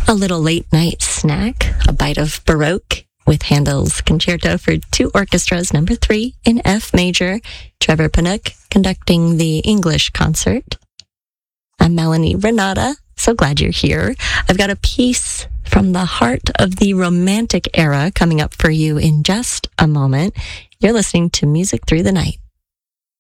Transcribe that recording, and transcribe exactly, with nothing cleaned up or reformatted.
A little late night snack, a bite of Baroque with Handel's Concerto for Two Orchestras, number three in F major. Trevor Panook conducting the English concert. I'm Melanie Renata. So glad you're here. I've got a piece from the heart of the Romantic era coming up for you in just a moment. You're listening to Music Through the Night.